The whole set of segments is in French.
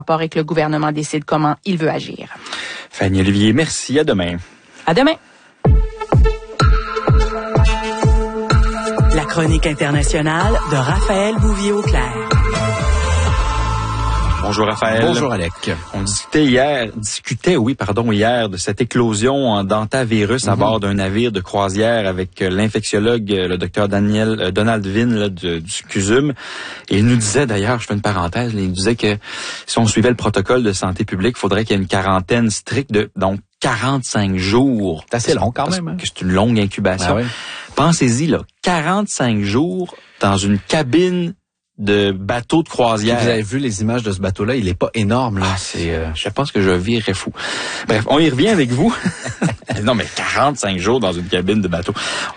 et que le gouvernement décide comment il veut agir. Fanny Olivier, merci. À demain. À demain. La chronique internationale de Raphaël Bouvier-Auclair. Bonjour Raphaël. Bonjour Alec. On discutait hier de cette éclosion d'hantavirus à bord d'un navire de croisière avec l'infectiologue, le docteur Donald Vin du CUSUM. Et il nous disait d'ailleurs, je fais une parenthèse, il nous disait que si on suivait le protocole de santé publique, il faudrait qu'il y ait une quarantaine stricte de 45 jours. C'est assez long quand même. Hein? C'est une longue incubation. Ah oui. Pensez-y, 45 jours dans une cabine de bateau de croisière. Vous avez vu les images de ce bateau-là, il est pas énorme là. Je pense que je virerais fou. Bref, on y revient avec vous. Non, mais 45 jours dans une cabine de bateau.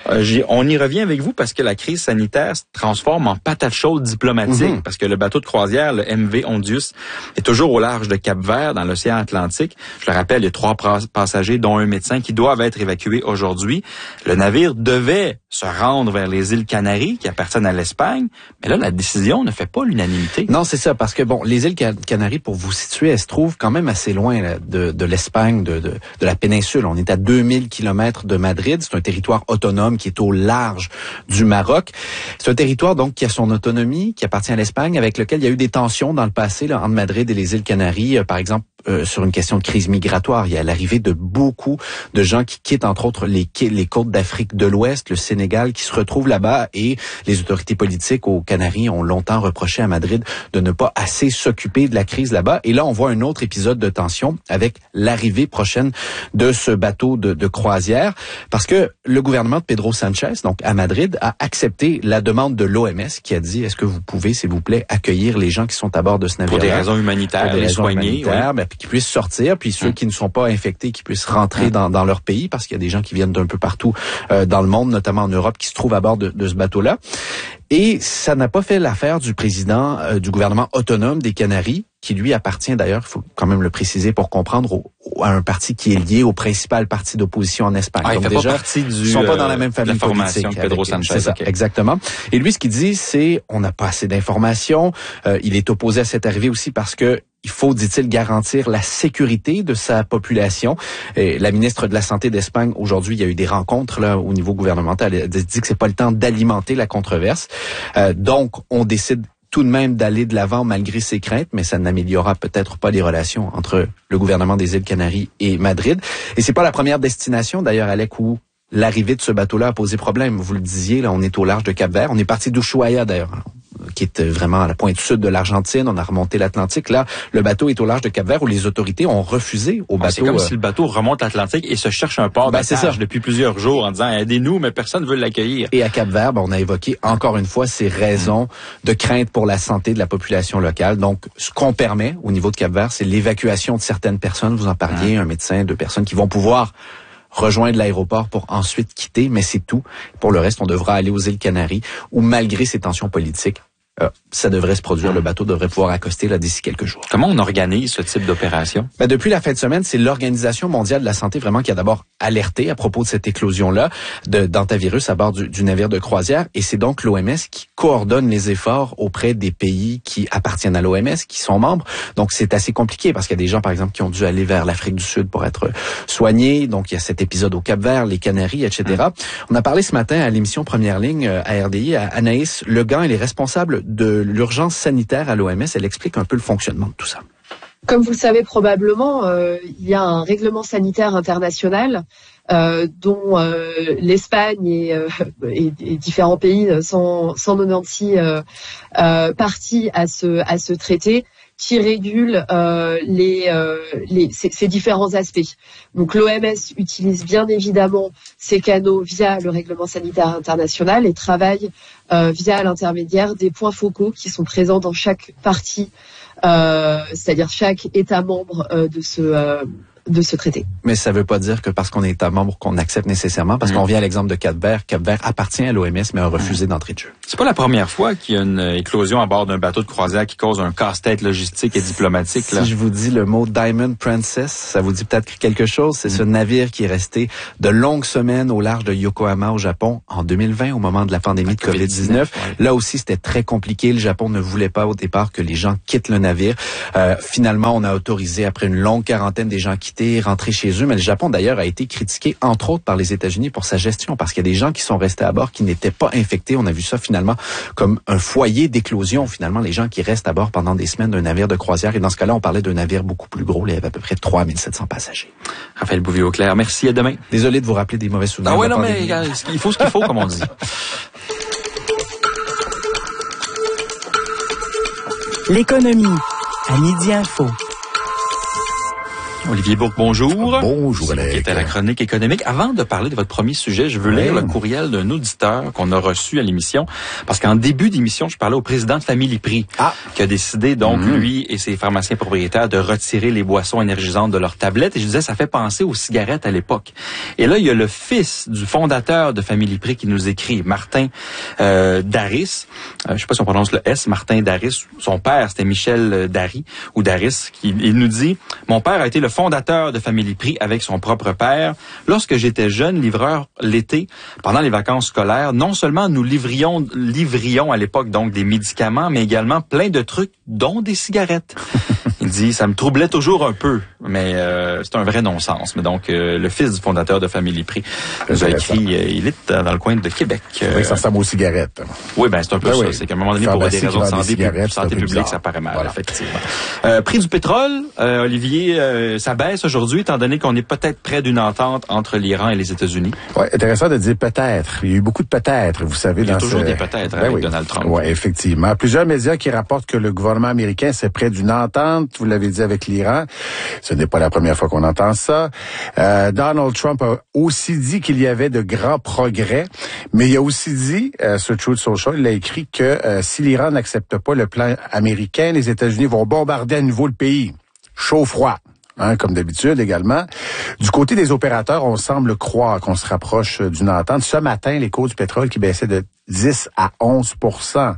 On y revient avec vous parce que la crise sanitaire se transforme en patate chaude diplomatique. Parce que le bateau de croisière, le MV Ondius, est toujours au large de Cap-Vert, dans l'océan Atlantique. Je le rappelle, il y a 3 passagers, dont un médecin, qui doivent être évacués aujourd'hui. Le navire devait se rendre vers les îles Canaries, qui appartiennent à l'Espagne. Mais là, la décision ne fait pas l'unanimité. Non, c'est ça, parce que les îles Canaries, pour vous situer, elles se trouvent quand même assez loin là, de l'Espagne, de la péninsule. On est à 2000 kilomètres de Madrid. C'est un territoire autonome qui est au large du Maroc. C'est un territoire donc qui a son autonomie, qui appartient à l'Espagne, avec lequel il y a eu des tensions dans le passé là, entre Madrid et les îles Canaries. Par exemple, sur une question de crise migratoire, il y a l'arrivée de beaucoup de gens qui quittent entre autres les côtes d'Afrique de l'Ouest, le Sénégal, qui se retrouvent là-bas, et les autorités politiques aux Canaries ont longtemps reproché à Madrid de ne pas assez s'occuper de la crise là-bas. Et là, on voit un autre épisode de tension avec l'arrivée prochaine de ce bateau de croisière, parce que le gouvernement de Pedro Sanchez, donc à Madrid, a accepté la demande de l'OMS qui a dit, est-ce que vous pouvez, s'il vous plaît, accueillir les gens qui sont à bord de ce navire? Pour des raisons humanitaires, les soigner. Puis qu'ils puissent sortir, puis ceux qui ne sont pas infectés, qui puissent rentrer dans leur pays, parce qu'il y a des gens qui viennent d'un peu partout dans le monde, notamment en Europe, qui se trouvent à bord de ce bateau-là. Et ça n'a pas fait l'affaire du président du gouvernement autonome des Canaries, qui lui appartient d'ailleurs, il faut quand même le préciser pour comprendre, à un parti qui est lié au principal parti d'opposition en Espagne. Donc il fait déjà, pas partie ils sont pas dans la même famille politique. Pedro Sanchez. C'est ça, exactement. Et lui, ce qu'il dit, c'est on n'a pas assez d'informations. Il est opposé à cette arrivée aussi parce que il faut, dit-il, garantir la sécurité de sa population. Et la ministre de la Santé d'Espagne, aujourd'hui, il y a eu des rencontres là au niveau gouvernemental. Elle dit que c'est pas le temps d'alimenter la controverse. Donc, on décide tout de même d'aller de l'avant malgré ses craintes, mais ça n'améliorera peut-être pas les relations entre le gouvernement des îles Canaries et Madrid. Et c'est pas la première destination, d'ailleurs, Alec, où l'arrivée de ce bateau-là a posé problème. Vous le disiez, là, on est au large de Cap-Vert. On est parti d'Ushuaia, d'ailleurs, qui est vraiment à la pointe sud de l'Argentine. On a remonté l'Atlantique. Là, le bateau est au large de Cap-Vert où les autorités ont refusé au bateau. C'est comme si le bateau remonte l'Atlantique et se cherche un port d'attache depuis plusieurs jours en disant « Aidez-nous », mais personne ne veut l'accueillir. Et à Cap-Vert, on a évoqué encore une fois ces raisons de crainte pour la santé de la population locale. Donc, ce qu'on permet au niveau de Cap-Vert, c'est l'évacuation de certaines personnes. Vous en parliez, un médecin, 2 personnes qui vont pouvoir rejoindre l'aéroport pour ensuite quitter, mais c'est tout. Pour le reste, on devra aller aux îles Canaries où, malgré ces tensions politiques, ça devrait se produire. Le bateau devrait pouvoir accoster là d'ici quelques jours. Comment on organise ce type d'opération? Depuis la fin de semaine, c'est l'Organisation mondiale de la santé vraiment qui a d'abord alerté à propos de cette éclosion-là d'hantavirus à bord du navire de croisière. Et c'est donc l'OMS qui coordonne les efforts auprès des pays qui appartiennent à l'OMS, qui sont membres. Donc c'est assez compliqué parce qu'il y a des gens, par exemple, qui ont dû aller vers l'Afrique du Sud pour être soignés. Donc il y a cet épisode au Cap-Vert, les Canaries, etc. On a parlé ce matin à l'émission Première Ligne à RDI à Anaïs Legan. Elle est responsable de l'urgence sanitaire à l'OMS. Elle explique un peu le fonctionnement de tout ça. Comme vous le savez probablement, il y a un règlement sanitaire international dont l'Espagne et différents pays sont 196 parties à ce traité qui régule ces différents aspects. Donc l'OMS utilise bien évidemment ces canaux via le règlement sanitaire international et travaille via l'intermédiaire des points focaux qui sont présents dans chaque partie, c'est-à-dire chaque État membre de ce traité. Mais ça veut pas dire que parce qu'on est État membre qu'on accepte nécessairement, parce qu'on vient à l'exemple de Cap-Vert. Cap-Vert appartient à l'OMS, mais a refusé d'entrée de jeu. C'est pas la première fois qu'il y a une éclosion à bord d'un bateau de croisière qui cause un casse-tête logistique et diplomatique. Là. Si je vous dis le mot Diamond Princess, ça vous dit peut-être quelque chose. C'est ce navire qui est resté de longues semaines au large de Yokohama au Japon en 2020, au moment de la pandémie de COVID-19. Ouais. Là aussi, c'était très compliqué. Le Japon ne voulait pas au départ que les gens quittent le navire. Finalement, on a autorisé, après une longue quarantaine, des gens à quitter, rentrer chez eux. Mais le Japon, d'ailleurs, a été critiqué, entre autres, par les États-Unis pour sa gestion, parce qu'il y a des gens qui sont restés à bord qui n'étaient pas infectés. On a vu ça finalement comme un foyer d'éclosion, finalement, les gens qui restent à bord pendant des semaines d'un navire de croisière. Et dans ce cas-là, on parlait d'un navire beaucoup plus gros. Il y avait à peu près 3700 passagers. Raphaël Bouvier-Auclair, merci, à demain. Désolé de vous rappeler des mauvais souvenirs. Ah ouais, non, mais il faut ce qu'il faut, comme on dit. L'économie à Midi Info. Olivier Bourque, bonjour. Bonjour, Alex. Qui est à la chronique économique. Avant de parler de votre premier sujet, je veux lire le courriel d'un auditeur qu'on a reçu à l'émission. Parce qu'en début d'émission, je parlais au président de Family Prix, qui a décidé, donc, lui et ses pharmaciens propriétaires, de retirer les boissons énergisantes de leurs tablettes. Et je disais, ça fait penser aux cigarettes à l'époque. Et là, il y a le fils du fondateur de Family Prix qui nous écrit, Martin Daris. Je sais pas si on prononce le S, Martin Daris. Son père, c'était Michel Dari, ou Daris. Il nous dit, mon père a été le fondateur de Family Prix avec son propre père. Lorsque j'étais jeune livreur l'été, pendant les vacances scolaires, non seulement nous livrions à l'époque donc des médicaments, mais également plein de trucs, dont des cigarettes. Il dit, ça me troublait toujours un peu, mais c'est un vrai non-sens. Mais donc, le fils du fondateur de Family Prix nous a écrit, il est dans le coin de Québec. Oui, ça ressemble aux cigarettes. Oui, ben c'est un peu ça. C'est qu'à un moment donné, pour des raisons de santé publique, ça paraît mal, effectivement. Prix du pétrole, Olivier, ça baisse aujourd'hui, étant donné qu'on est peut-être près d'une entente entre l'Iran et les États-Unis. Oui, intéressant de dire peut-être. Il y a eu beaucoup de peut-être, vous savez. Il y a toujours des peut-être avec Donald Trump. Oui, effectivement. Plusieurs médias qui rapportent que le gouvernement américain c'est près d'une entente, vous l'avez dit, avec l'Iran. Ce n'est pas la première fois qu'on entend ça. Donald Trump a aussi dit qu'il y avait de grands progrès, mais il a aussi dit, sur Truth Social, il a écrit que si l'Iran n'accepte pas le plan américain, les États-Unis vont bombarder à nouveau le pays. Chaud-froid. Comme d'habitude également. Du côté des opérateurs, on semble croire qu'on se rapproche d'une entente. Ce matin, les cours du pétrole qui baissaient de 10 à 11%. Ça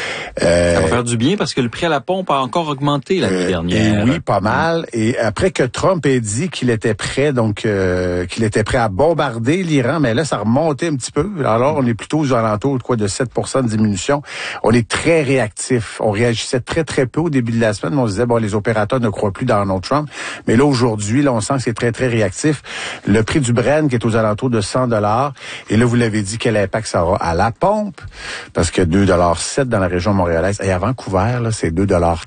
va faire du bien parce que le prix à la pompe a encore augmenté l'année dernière. Et oui, pas mal. Et après que Trump ait dit qu'il était prêt, donc qu'il était prêt à bombarder l'Iran, mais là, ça remontait un petit peu. Alors, on est plutôt aux alentours de 7% de diminution. On est très réactif. On réagissait très, très peu au début de la semaine. On se disait, bon, les opérateurs ne croient plus dans Donald Trump. Mais là, aujourd'hui, là, on sent que c'est très, très réactif. Le prix du Brent qui est aux alentours de $100. Et là, vous l'avez dit, quel impact ça aura à la pompe? Parce que 2,7 dans la région montréalaise. Et à Vancouver, là, c'est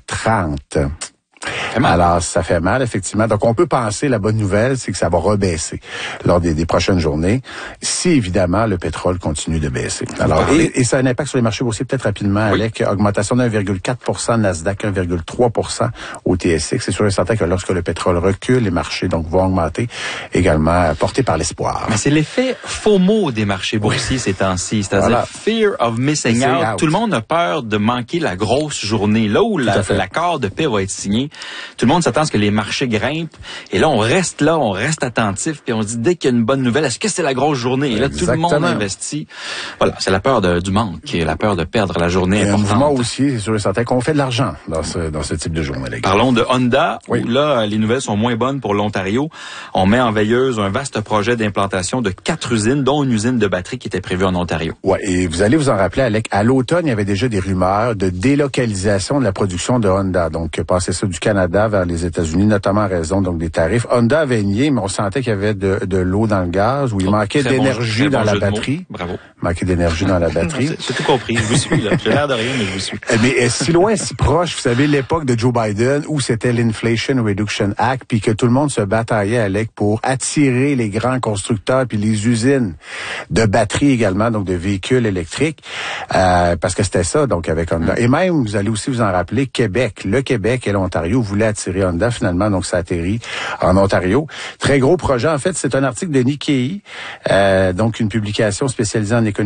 2,30 $. Alors, ça fait mal, effectivement. Donc, on peut penser, la bonne nouvelle, c'est que ça va rebaisser lors des prochaines journées, si, évidemment, le pétrole continue de baisser. Alors, et ça a un impact sur les marchés boursiers, peut-être rapidement, avec augmentation de 1,4% Nasdaq, 1,3% au TSX. C'est sûr et certain que lorsque le pétrole recule, les marchés donc vont augmenter, également portés par l'espoir. Mais c'est l'effet FOMO des marchés boursiers ces temps-ci, c'est-à-dire Fear of Missing out. Tout le monde a peur de manquer la grosse journée, là où l'accord de paix va être signé. Tout le monde s'attend à ce que les marchés grimpent. Et là, on reste attentif, puis on se dit, dès qu'il y a une bonne nouvelle, est-ce que c'est la grosse journée? Et là, tout le monde investit. Voilà, c'est la peur du manque et la peur de perdre la journée importante. Un mouvement aussi, c'est sûr et certain qu'on fait de l'argent dans ce type de journée. Parlons de Honda, où là, les nouvelles sont moins bonnes pour l'Ontario. On met en veilleuse un vaste projet d'implantation de 4 usines, dont une usine de batterie qui était prévue en Ontario. Ouais, et vous allez vous en rappeler, Alec, à l'automne, il y avait déjà des rumeurs de délocalisation de la production de Honda. Donc, passer ça du Canada vers les États-Unis, notamment en raison donc des tarifs. Honda avait nié, mais on sentait qu'il y avait de l'eau dans le gaz, où il manquait d'énergie dans la batterie. Bravo. Manquait d'énergie dans la batterie. C'est tout compris, je vous suis là. J'ai l'air de rien, mais je vous suis. Mais si loin, si proche, vous savez, l'époque de Joe Biden, où c'était l'Inflation Reduction Act, puis que tout le monde se bataillait, Alec, pour attirer les grands constructeurs, puis les usines de batteries également, donc de véhicules électriques, parce que c'était ça, donc avec Honda. Et même, vous allez aussi vous en rappeler, le Québec et l'Ontario voulaient attirer Honda, finalement, donc ça atterrit en Ontario. Très gros projet, en fait, c'est un article de Nikkei, donc une publication spécialisée en économie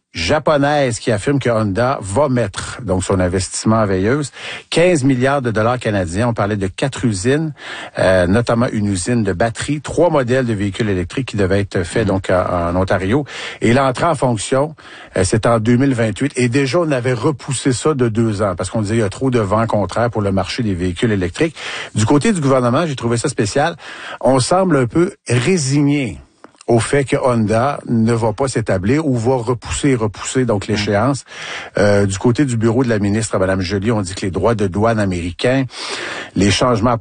japonaise qui affirme que Honda va mettre donc son investissement en veilleuse 15 milliards de dollars canadiens. On parlait de 4 usines, notamment une usine de batterie, 3 modèles de véhicules électriques qui devaient être faits donc en Ontario. Et l'entrée en fonction, c'est en 2028. Et déjà, on avait repoussé ça de 2 ans parce qu'on disait il y a trop de vent contraire pour le marché des véhicules électriques. Du côté du gouvernement, j'ai trouvé ça spécial. On semble un peu résigné au fait que Honda ne va pas s'établir ou va repousser donc l'échéance. Du côté du bureau de la ministre, Mme Joly, on dit que les droits de douane américains, les changements